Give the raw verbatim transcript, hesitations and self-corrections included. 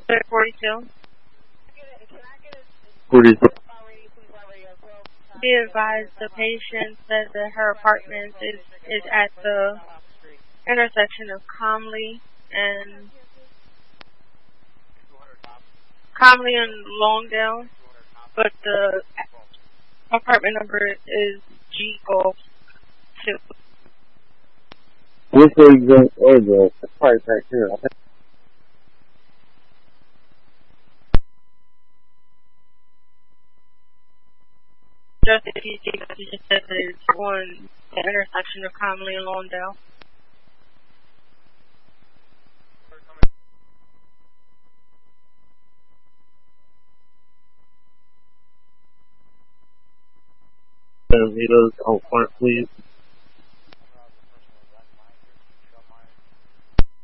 forty-two. forty-two. Be advised the patient said that her apartment is, is at the intersection of Comley and Comley and Longdale, but the apartment number is G Golf two. Which way you going? Oh, the price right here. Okay. Just if you see that you just said that it's on the intersection of Comley and Longdale. Meters out front, please.